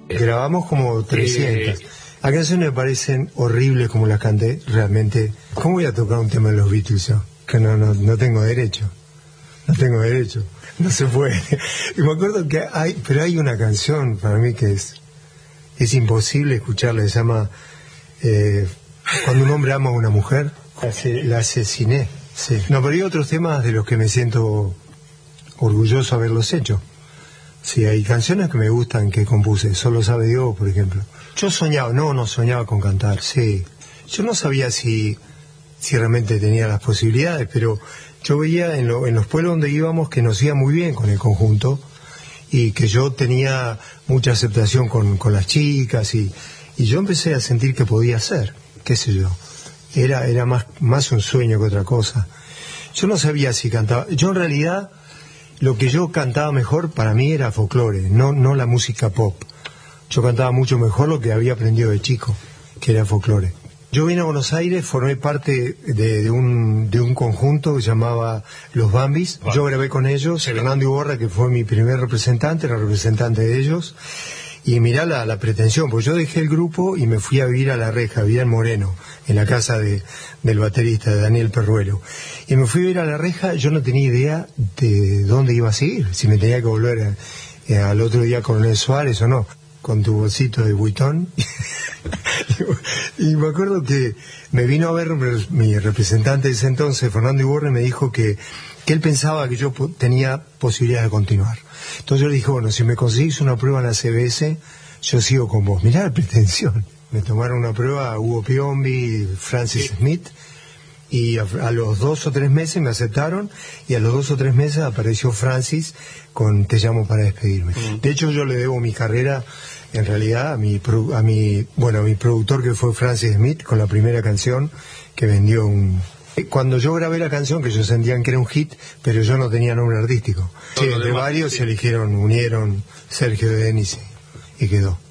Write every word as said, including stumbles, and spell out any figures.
Grabamos como trescientas. Hay canciones me parecen horribles como las canté, realmente. ¿Cómo voy a tocar un tema de los Beatles yo? Que no, no, no tengo derecho. No tengo derecho. No se puede. Y me acuerdo que hay, pero hay una canción para mí que es, es imposible escucharla, se llama eh, Cuando un hombre ama a una mujer, la asesiné. Sí. No, pero hay otros temas de los que me siento orgulloso de haberlos hecho. Sí, hay canciones que me gustan que compuse, Solo sabe Dios, por ejemplo. Yo soñaba, no, no soñaba con cantar, sí. Yo no sabía si, si realmente tenía las posibilidades, pero yo veía en, lo, en los pueblos donde íbamos que nos iba muy bien con el conjunto y que yo tenía mucha aceptación con, con las chicas y, y yo empecé a sentir que podía hacer, qué sé yo. Era, era más, más un sueño que otra cosa. Yo no sabía si cantaba. Yo en realidad, lo que yo cantaba mejor para mí era folclore, no, no la música pop. Yo cantaba mucho mejor lo que había aprendido de chico, que era folclore. Yo vine a Buenos Aires, formé parte de, de, un, de un conjunto que se llamaba Los Bambis. Yo grabé con ellos, Fernando Iborra, que fue mi primer representante, era representante de ellos. Y mirá la, la pretensión, pues yo dejé el grupo y me fui a vivir a La Reja, vivía en Moreno, en la casa de, del baterista, de Daniel Perruelo. Y me fui a vivir a La Reja, yo no tenía idea de dónde iba a seguir, si me tenía que volver a, eh, al otro día con Coronel Suárez o no, con tu bolsito de Vuitton. Y me acuerdo que me vino a ver mi representante de ese entonces, Fernando Iborra, y me dijo que, que él pensaba que yo tenía posibilidades de continuar. Entonces yo le dije, bueno, si me conseguís una prueba en la C B S, yo sigo con vos. Mirá la pretensión. Me tomaron una prueba Hugo Piombi, Francis sí. Smith, y a, a los dos o tres meses me aceptaron, y a los dos o tres meses apareció Francis con Te llamo para despedirme. Mm. De hecho, yo le debo mi carrera, en realidad, a mi, a mi, bueno, a mi productor, que fue Francis Smith, con la primera canción que vendió un... Cuando yo grabé la canción, que ellos sentían que era un hit, pero yo no tenía nombre artístico. Sí, entre varios se eligieron, unieron Sergio de Denis y quedó.